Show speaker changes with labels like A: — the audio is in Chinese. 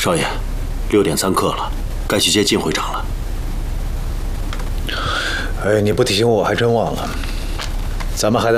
A: 少爷，6点3刻了，该去接靳会长了。
B: 哎，你不提醒我还真忘了，咱们还得